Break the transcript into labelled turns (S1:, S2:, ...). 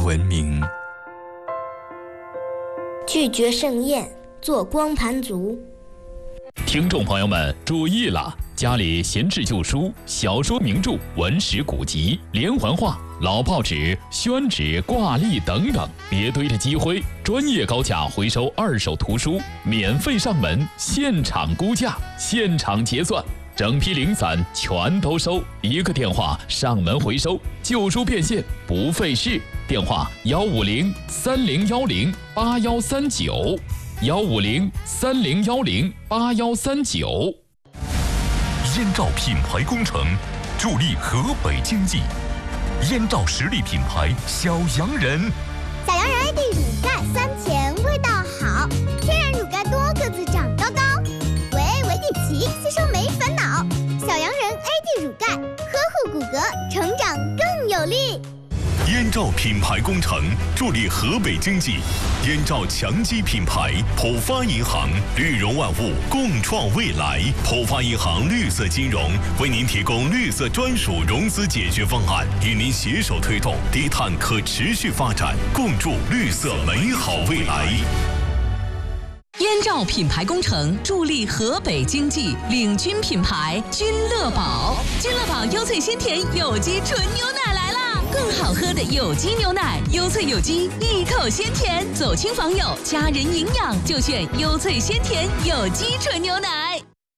S1: 文明。
S2: 拒绝盛宴，做光盘族。
S3: 听众朋友们注意了，家里闲置旧书、小说名著、文史古籍、连环画、老报纸、宣纸、挂历等等，别堆着积灰。专业高价回收二手图书，免费上门，现场估价，现场结算，整批零散全都收。一个电话上门回收，旧书变现不费事。电话150-3010-8139，150-3010-8139。
S4: 燕赵品牌工程助力河北经济。燕赵实力品牌小洋人，
S5: 小洋人 AD 乳钙酸甜味道好，天然乳钙多个子长高高，维 A 维 D 齐，吸收没烦恼。小洋人 AD 乳钙，呵护骨骼，成长更有力。
S4: 燕赵品牌工程助力河北经济。燕赵强基品牌，浦发银行，绿融万物，共创未来。浦发银行绿色金融为您提供绿色专属融资解决方案，与您携手推动低碳可持续发展，共筑绿色美好未来。
S6: 燕赵品牌工程助力河北经济，领军品牌君乐宝。君乐宝优萃鲜甜有机纯牛奶来啦！更好喝的有机牛奶，优萃有机，一口鲜甜，走亲访友，家人营养就选优萃鲜甜有机纯牛奶。